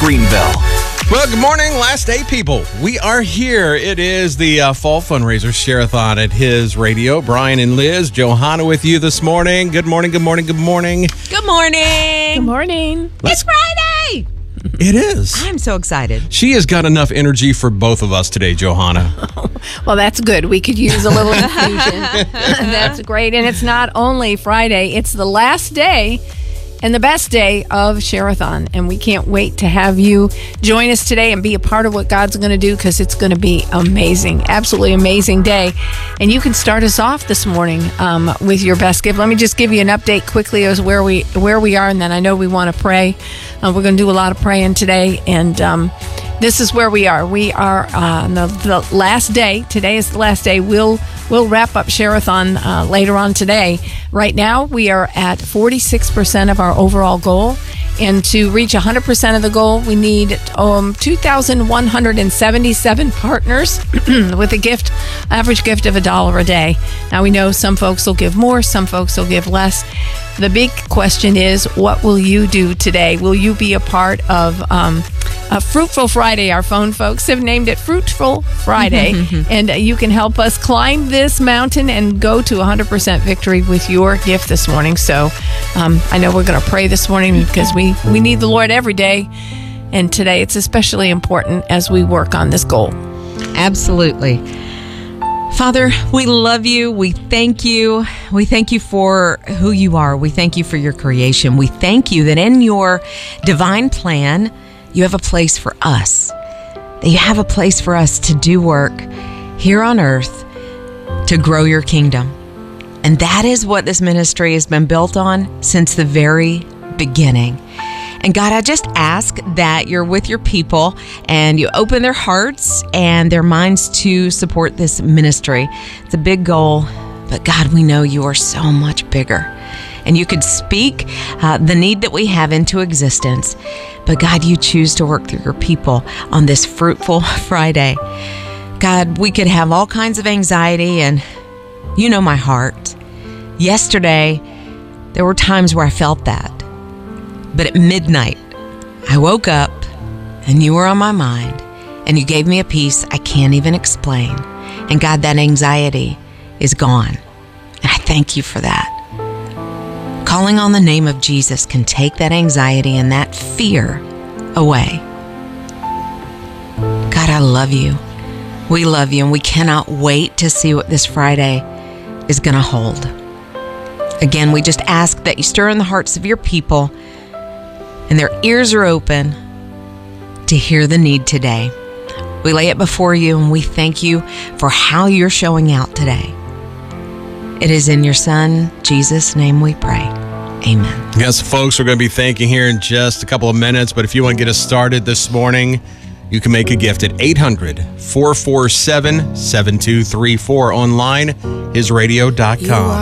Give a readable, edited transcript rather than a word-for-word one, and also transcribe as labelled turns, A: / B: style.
A: Greenville.
B: Well, good morning, last day, people. We are here. It is the Fall Fundraiser Share-a-thon at His Radio. Brian and Liz, Johanna with you this morning. Good morning, good morning, good morning.
C: Good morning.
D: Good morning.
C: It's Friday.
B: It is.
C: I'm so excited.
B: She has got enough energy for both of us today, Johanna.
D: Well, that's good. We could use a little infusion. That's great. And it's not only Friday, it's the last day and the best day of Share-a-thon. And we can't wait to have you join us today and be a part of what God's going to do, because it's going to be amazing. Absolutely amazing day. And you can start us off this morning with your best gift. Let me just give you an update quickly as where we are, and then I know we want to pray. We're going to do a lot of praying today, and this is where we are. We are on the last day. Today is the last day. We'll wrap up Share-a-thon later on today. Right now, we are at 46% of our overall goal. And to reach 100% of the goal, we need 2,177 partners with a average gift of $1 a day. Now, we know some folks will give more, some folks will give less. The big question is, what will you do today? Will you be a part of a Fruitful Friday? Our phone folks have named it Fruitful Friday. And you can help us climb this mountain and go to 100% victory with your gift this morning. So I know we're going to pray this morning, because we need the Lord every day. And today it's especially important as we work on this goal.
C: Absolutely. Father, we love you. We thank you. We thank you for who you are. We thank you for your creation. We thank you that in your divine plan, you have a place for us. That you have a place for us to do work here on earth to grow your kingdom. And that is what this ministry has been built on since the very beginning. And God, I just ask that you're with your people and you open their hearts and their minds to support this ministry. It's a big goal, but God, we know you are so much bigger. And you could speak the need that we have into existence. But God, you choose to work through your people on this Fruitful Friday. God, we could have all kinds of anxiety, and you know my heart. Yesterday, there were times where I felt that. But at midnight, I woke up and you were on my mind, and you gave me a peace I can't even explain. And God, that anxiety is gone. And I thank you for that. Calling on the name of Jesus can take that anxiety and that fear away. God, I love you. We love you, and we cannot wait to see what this Friday is going to hold. Again, we just ask that you stir in the hearts of your people, and their ears are open to hear the need today. We lay it before you, and we thank you for how you're showing out today. It is in your Son, Jesus' name we pray. Amen.
B: Yes, folks, we're going to be thanking here in just a couple of minutes, but if you want to get us started this morning, you can make a gift at 800-447-7234 online, hisradio.com.